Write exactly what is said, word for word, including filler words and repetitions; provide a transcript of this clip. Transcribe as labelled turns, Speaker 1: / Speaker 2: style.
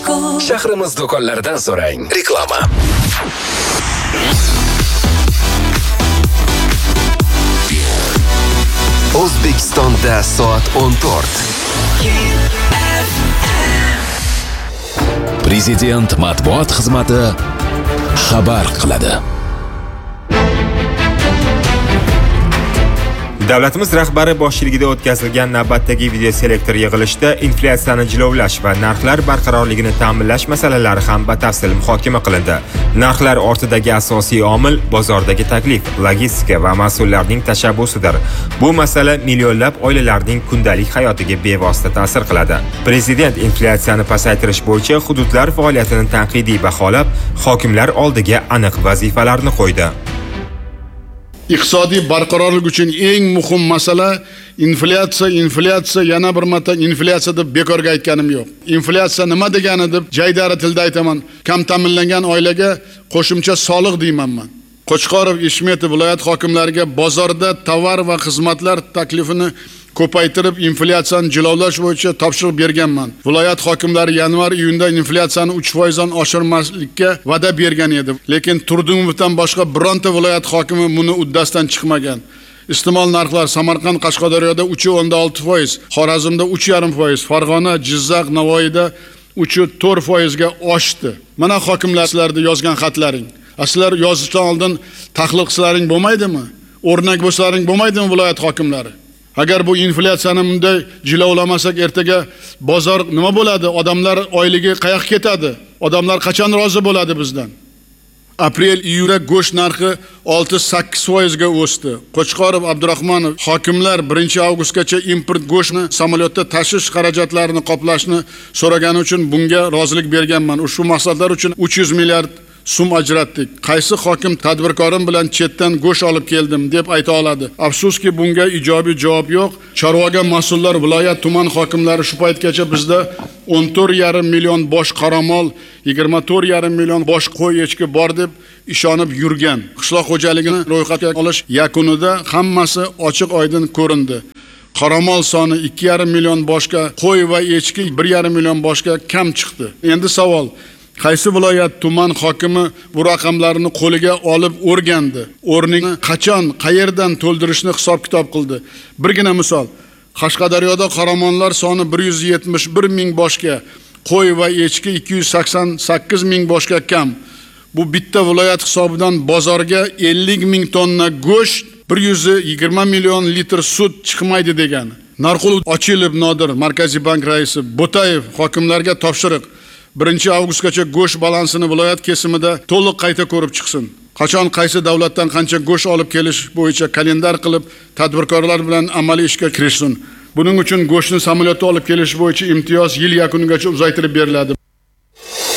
Speaker 1: Shahrimiz do'konlaridan so'rang. Reklama. O'zbekistonda soat o'n to'rt.
Speaker 2: Prezident matbuot xizmati xabar qiladi.
Speaker 3: Davlatimiz rahbari boshchiligida o'tkazilgan navbatdagi videoselektor yig'ilishida inflyatsiyani jilovlash va narxlar barqarorligini ta'minlash masalalari ham batafsil muhokama qilindi. Narxlar ortidagi asosiy omil bozordagi taklif, logistika va mas'ullarning tashabbusidir. Bu masala millionlab oilalarning kundalik hayotiga bevosita ta'sir qiladi. Prezident inflyatsiyani pasaytirish bo'yicha hududlar faoliyatini tanqidiy baholab, hokimlar oldiga aniq vazifalarni qo'ydi.
Speaker 4: Iqtisodiy barqarorlik uchun eng muhim masala inflyatsiya, inflyatsiya, yana bir marta inflyatsiya deb bekorga aytganim yo'q. Inflyatsiya nima degani deb jaydari tilda aytaman. Kam ta'minlangan oilaga qo'shimcha soliq deyman men. Qo'chqorov, Ishmetov viloyat hokimlariga bozorda tovar va xizmatlar taklifini ko'paytirib, inflyatsiyani jilovlash bo'yicha topshiriq berganman. Viloyat hokimlari yanvar-iyunda inflyatsiyani uch foiz dan oshirmaslikka va'da bergan edi. Lekin Turdimovdan boshqa bironta viloyat hokimi buni uddasidan chiqmagan. Iste'mol narxlar Samarqand, Qashqadaryoda uch nuqta olti foiz, Xorazmda uch nuqta besh foiz, Farg'ona, Jizzax, Navoiyda uch nuqta to'rt foiz ga oshdi. Mana hokimlar sizlarda yozgan xatlaring. Aslar yozishdan oldin tahlil qilsalaring bo'lmaydimi? O'rnak bo'lsalaring bo'lmaydimi viloyat hokimlari? Agar bu inflyatsiyani bunday jilovlamasak ertaga bozor nima bo'ladi? Odamlar oyligi qayoqqa ketadi? Odamlar qachon rozi bo'ladi bizdan? Aprel-iyulda go'sht narxi olti sakkiz foiz ga o'sdi. Qo'chqorov, Abdurahmonov hokimlar birinchi avgustgacha import go'shtni samolyotda tashish xarajatlarini qoplashni so'ragani uchun bunga rozilik berganman. Ushbu maqsadlar uchun uch yuz milliard so'm ajratdik. Qaysi hokim tadbirkorim bilan chetdan go'sht olib keldim deb ayta oladi? Afsuski bunga ijobiy javob yo'q. Chorvaga mas'ullar, viloyat, tuman hokimlari shu paytgacha bizda o'n to'rt yarim million bosh qoramol, yigirma to'rt yarim million bosh qo'y echki bor deb ishonib yurgan. Qishloq xo'jaligini ro'yxatga olish yakunida hammasi ochiq oydin ko'rindi. Qoramol soni ikki yarim million boshga, qo'y va echki bir yarim million boshga kam chiqdi. Endi savol: qaysi viloyat tuman hokimi bu raqamlarni qo'liga olib o'rgandi? O'rnini qachon, qayerdan to'ldirishni hisob-kitob qildi? Birgina misol: Qashqadaryoda qoramonlar soni bir yuz yetmish bir ming boshga, qo'y va echki ikki yuz sakson sakkiz ming boshga kam. Bu bitta viloyat hisobidan bozorga ellik ming tonna go'sht, bir yuz yigirma million litr sut chiqmaydi degani. Narxul Ochilov Nodir, Markaziy bank raisi, Bo'tayev hokimlarga topshiriq: birinchi avgustgacha go'sht balansini viloyat kesimida to'liq qayta ko'rib chiqsin. Qachon qaysi davlatdan qancha go'sht olib kelish bo'yicha kalendar qilib, tadbirkorlar bilan amaliy ishga kirishsin. Buning uchun go'shtni samolyotda olib kelish bo'yicha imtiyoz yil yakunigacha uzaytirib beriladi.